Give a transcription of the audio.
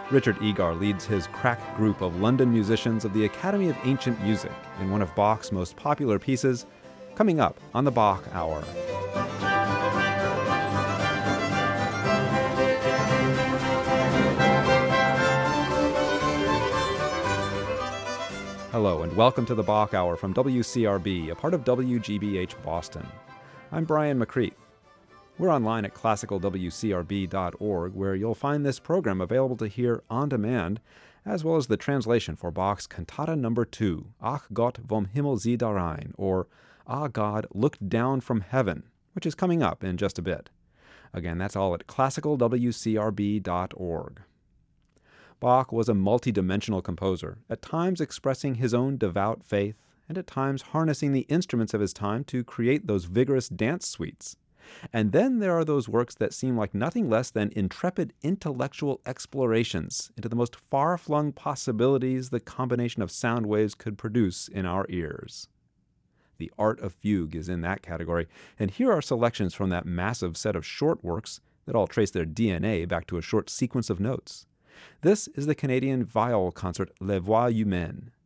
Richard Egar leads his crack group of London musicians of the Academy of Ancient Music in one of Bach's most popular pieces, coming up on the Bach Hour. Hello and welcome to the Bach Hour from WCRB, a part of WGBH Boston. I'm Brian McCreath. We're online at classicalwcrb.org, where you'll find this program available to hear on demand, as well as the translation for Bach's Cantata No. 2, Ach Gott vom Himmel sieh darein, or Ah God, Look Down from Heaven, which is coming up in just a bit. Again, that's all at classicalwcrb.org. Bach was a multi-dimensional composer, at times expressing his own devout faith, and at times harnessing the instruments of his time to create those vigorous dance suites. And then there are those works that seem like nothing less than intrepid intellectual explorations into the most far-flung possibilities the combination of sound waves could produce in our ears. The Art of Fugue is in that category, and here are selections from that massive set of short works that all trace their DNA back to a short sequence of notes. This is the Canadian viol concert Les Voix Humaines,